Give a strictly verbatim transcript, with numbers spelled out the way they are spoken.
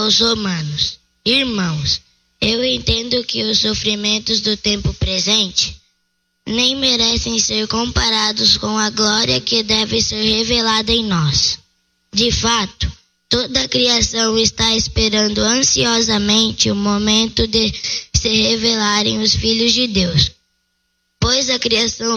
aos Romanos: Irmãos, eu entendo que os sofrimentos do tempo presente nem merecem ser comparados com a glória que deve ser revelada em nós. De fato, toda a criação está esperando ansiosamente o momento de se revelarem os filhos de Deus, pois a criação